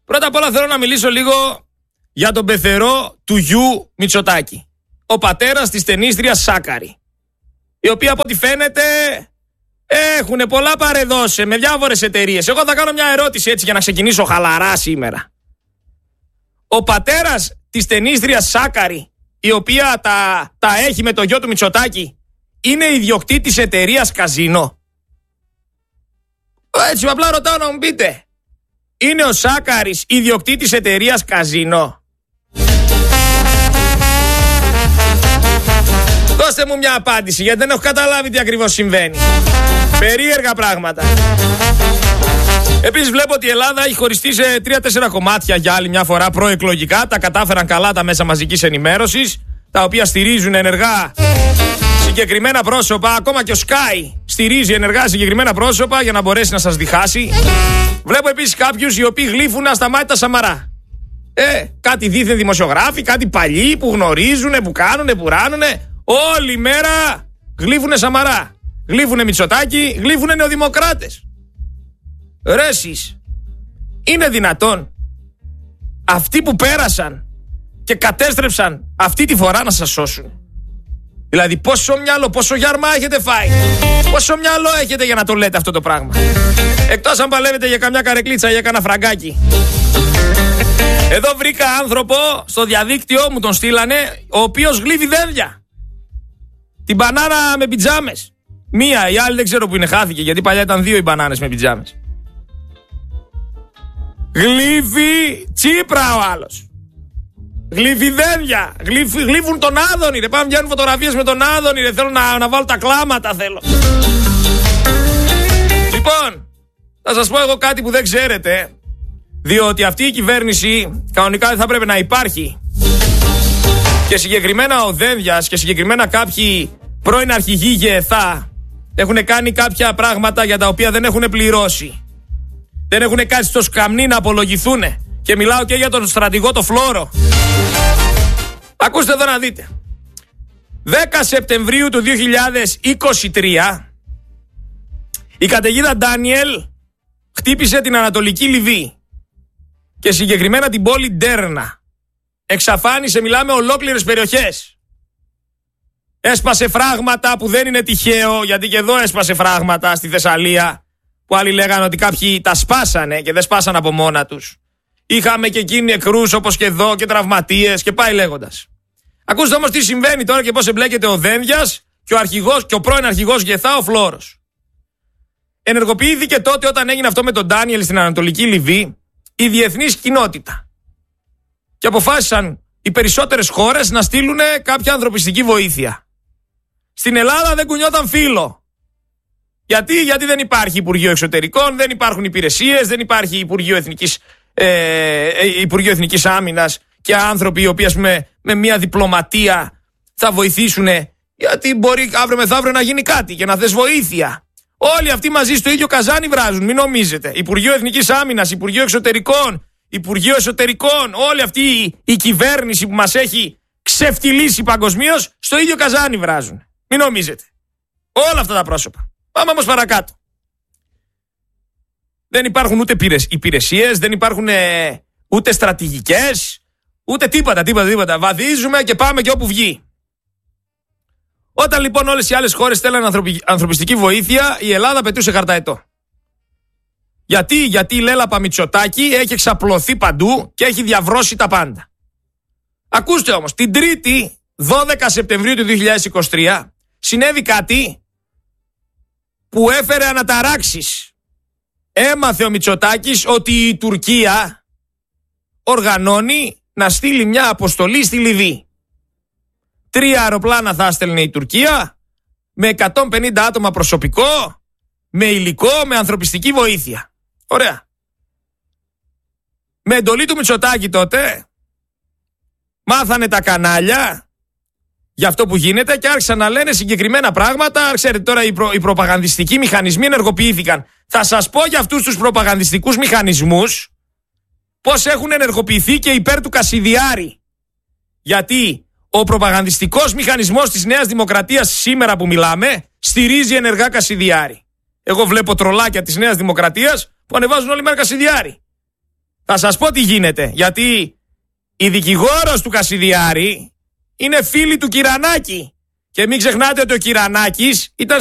Πρώτα απ' όλα θέλω να μιλήσω λίγο για τον πεθερό του γιου Μητσοτάκη. Ο πατέρας της ταινίστριας Σάκαρη. Οι οποίοι από ό,τι φαίνεται έχουν πολλά παρεδώσει με διάφορες εταιρείες. Εγώ θα κάνω μια ερώτηση έτσι για να ξεκινήσω χαλαρά σήμερα. Ο πατέρας της ταινίστριας Σάκαρη, η οποία τα έχει με το γιο του Μητσοτάκη, είναι ιδιοκτήτης εταιρείας καζίνο? Έτσι απλά ρωτάω να μου πείτε. Είναι ο Σάκαρης ιδιοκτήτης εταιρείας καζίνο? Δώστε μου μια απάντηση, γιατί δεν έχω καταλάβει τι ακριβώς συμβαίνει. Περίεργα πράγματα. Επίσης βλέπω ότι η Ελλάδα έχει χωριστεί σε 3-4 κομμάτια για άλλη μια φορά προεκλογικά. Τα κατάφεραν καλά τα μέσα μαζικής ενημέρωσης, τα οποία στηρίζουν ενεργά συγκεκριμένα πρόσωπα. Ακόμα και ο Sky στηρίζει ενεργά συγκεκριμένα πρόσωπα για να μπορέσει να σας διχάσει. Βλέπω επίσης κάποιους οι οποίοι γλύφουν ασταμάτητα Σαμαρά. Κάτι δίθεν δημοσιογράφοι, κάτι παλιοί που γνωρίζουνε, που κάνουνε, που ράνουνε. Όλη μέρα γλύφουνε Σαμαρά. Γλύφουνε Μητσοτάκη, γλύφουνε νεοδημοκράτες. Ρε εσείς, είναι δυνατόν αυτοί που πέρασαν και κατέστρεψαν αυτή τη φορά να σας σώσουν? Δηλαδή πόσο μυαλό, πόσο γιάρμα έχετε φάει, πόσο μυαλό έχετε για να το λέτε αυτό το πράγμα? Εκτός αν παλεύετε για καμιά καρεκλίτσα, για κανένα φραγκάκι. Εδώ βρήκα άνθρωπο στο διαδίκτυο, μου τον στείλανε, ο οποίος γλύφει δένδια. Την μπανάνα με πιτζάμες. Μία, η άλλη δεν ξέρω που είναι, χάθηκε, γιατί παλιά ήταν 2 οι μπανάνες με πιτζάμες. Γλύφει Τσίπρα ο άλλος. Γλύφει δένδια. Γλύφουν τον Άδωνη. Ρε, πάμε βγαίνουν φωτογραφίες με τον Άδωνη. Ρε, θέλω να βάλω τα κλάματα, θέλω. Λοιπόν, θα σας πω εγώ κάτι που δεν ξέρετε. Διότι αυτή η κυβέρνηση κανονικά δεν θα πρέπει να υπάρχει. Και συγκεκριμένα ο Δένδιας και συγκεκριμένα κάποιοι πρώην αρχηγοί ΓΕΘΑ έχουν κάνει κάποια πράγματα για τα οποία δεν έχουν πληρώσει. Δεν έχουν κάτσει στο σκαμνί να απολογηθούν. Και μιλάω και για τον στρατηγό το Φλόρο. Ακούστε εδώ να δείτε. 10 Σεπτεμβρίου του 2023 η καταιγίδα Ντάνιελ χτύπησε την Ανατολική Λιβύη και συγκεκριμένα την πόλη Ντέρνα. Εξαφάνισε, μιλάμε, ολόκληρες περιοχές. Έσπασε φράγματα που δεν είναι τυχαίο, γιατί και εδώ έσπασε φράγματα στη Θεσσαλία, που άλλοι λέγανε ότι κάποιοι τα σπάσανε και δεν σπάσαν από μόνα τους. Είχαμε και εκεί νεκρούς όπως και εδώ και τραυματίες και πάει λέγοντας. Ακούστε όμως τι συμβαίνει τώρα και πώς εμπλέκεται ο Δένδιας και ο πρώην αρχηγός ΓΕΘΑ, ο Φλόρος. Ενεργοποιήθηκε τότε, όταν έγινε αυτό με τον Ντάνιελ στην Ανατολική Λιβύη, η διεθνής κοινότητα. Και αποφάσισαν οι περισσότερες χώρες να στείλουν κάποια ανθρωπιστική βοήθεια. Στην Ελλάδα δεν κουνιόταν φύλλο. Γιατί δεν υπάρχει Υπουργείο Εξωτερικών, δεν υπάρχουν υπηρεσίες, δεν υπάρχει Υπουργείο Εθνικής Άμυνας και άνθρωποι οι οποίοι, ας πούμε, με μια διπλωματία θα βοηθήσουν, γιατί μπορεί αύριο μεθαύριο να γίνει κάτι και να θες βοήθεια. Όλοι αυτοί μαζί στο ίδιο καζάνι βράζουν, μην νομίζετε. Υπουργείο Εθνικής Άμυνας, Υπουργείο Εξωτερικών, Υπουργείο Εσωτερικών, όλη αυτή η κυβέρνηση που μας έχει ξεφτυλίσει παγκοσμίως, στο ίδιο καζάνι βράζουν. Μην νομίζετε. Όλα αυτά τα πρόσωπα. Πάμε όμως παρακάτω. Δεν υπάρχουν ούτε υπηρεσίες, δεν υπάρχουν ούτε στρατηγικές, ούτε τίποτα. Βαδίζουμε και πάμε και όπου βγει. Όταν λοιπόν όλες οι άλλες χώρες στέλναν ανθρωπιστική βοήθεια, η Ελλάδα πετούσε χαρταετό. Γιατί η λέλαπα Μητσοτάκη έχει εξαπλωθεί παντού και έχει διαβρώσει τα πάντα. Ακούστε όμως, την Τρίτη 12 Σεπτεμβρίου του 2023 συνέβη κάτι που έφερε αναταράξεις. Έμαθε ο Μητσοτάκης ότι η Τουρκία οργανώνει να στείλει μια αποστολή στη Λιβύη. 3 αεροπλάνα θα έστελνε η Τουρκία, με 150 άτομα προσωπικό, με υλικό, με ανθρωπιστική βοήθεια. Ωραία. Με εντολή του Μητσοτάκη τότε μάθανε τα κανάλια για αυτό που γίνεται και άρχισαν να λένε συγκεκριμένα πράγματα. Ξέρετε, τώρα οι προπαγανδιστικοί μηχανισμοί ενεργοποιήθηκαν. Θα σας πω για αυτούς τους προπαγανδιστικούς μηχανισμούς πώς έχουν ενεργοποιηθεί και υπέρ του Κασιδιάρη. Γιατί ο προπαγανδιστικός μηχανισμός της Νέας Δημοκρατίας σήμερα που μιλάμε στηρίζει ενεργά Κασιδιάρη. Εγώ βλέπω τρολάκια της Νέας Δημοκρατίας που ανεβάζουν όλη μέρα Κασιδιάρη. Θα σας πω τι γίνεται. Γιατί η δικηγόρος του Κασιδιάρη είναι φίλη του Κυρανάκη. Και μην ξεχνάτε ότι ο Κυρανάκης ήταν